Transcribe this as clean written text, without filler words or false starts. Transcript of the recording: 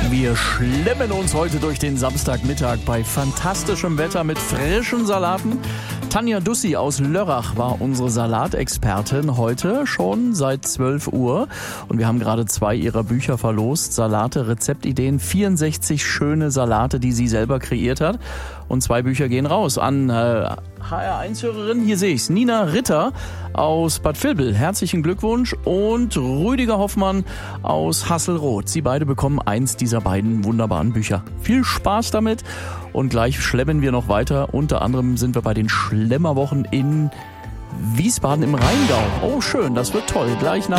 Wir schlemmen uns heute durch den Samstagmittag bei fantastischem Wetter mit frischen Salaten. Tanja Dussi aus Lörrach war unsere Salatexpertin heute schon seit 12 Uhr. Und wir haben gerade 2 ihrer Bücher verlost. Salate, Rezeptideen, 64 schöne Salate, die sie selber kreiert hat. Und 2 Bücher gehen raus an HR1-Hörerin, hier sehe ich's, Nina Ritter aus Bad Vilbel. Herzlichen Glückwunsch. Und Rüdiger Hoffmann aus Hasselroth. Sie beide bekommen eins dieser beiden wunderbaren Bücher. Viel Spaß damit und gleich schlemmen wir noch weiter. Unter anderem sind wir bei den Schlemmerwochen in Wiesbaden im Rheingau. Oh schön, das wird toll. Gleich nach